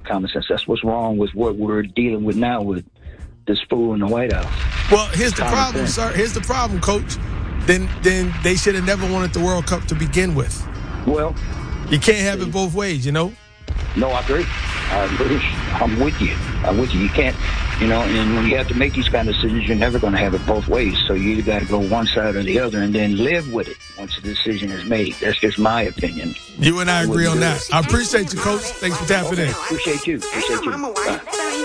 common sense. That's what's wrong with what we're dealing with now with this fool in the White House. Well, here's the problem, sir. Here's the problem, Coach. Then they should have never wanted the World Cup to begin with. Well, you can't have it both ways, you know? No, I agree. I'm with you. You can't, and when you have to make these kind of decisions, you're never going to have it both ways. So you either got to go one side or the other and then live with it once the decision is made. That's just my opinion. You and I agree on that. I appreciate you, Coach. Thanks for tapping in. Appreciate you. Bye.